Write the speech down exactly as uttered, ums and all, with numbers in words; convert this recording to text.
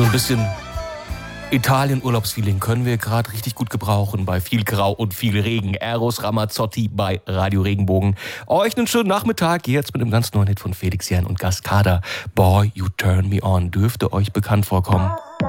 so ein bisschen Italien-Urlaubsfeeling können wir gerade richtig gut gebrauchen bei viel Grau und viel Regen. Eros Ramazzotti bei Radio Regenbogen. Euch einen schönen Nachmittag jetzt mit einem ganz neuen Hit von Felix Jähn und Cascada. Boy, You Turn Me On. Dürfte euch bekannt vorkommen.